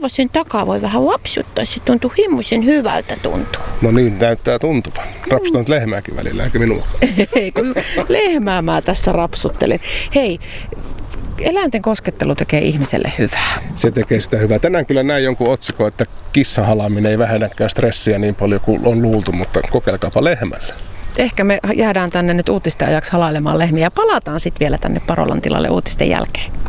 sen takaa voi vähän lapsuttaa. Se tuntuu himmuisen hyvältä tuntuu. No niin, näyttää tuntuvan. Rapsutan nyt lehmääkin välillä, eikä minua. Ei, kun lehmää mä tässä rapsuttelen. Hei, eläinten koskettelu tekee ihmiselle hyvää. Se tekee sitä hyvää. Tänään kyllä näin jonkun otsikon, että kissahalaaminen ei vähennäkään stressiä niin paljon kuin on luultu, mutta kokeilkaapa lehmällä. Ehkä me jäädään tänne nyt uutisten ajaksi halailemaan lehmiä ja palataan sitten vielä tänne Parolan tilalle uutisten jälkeen.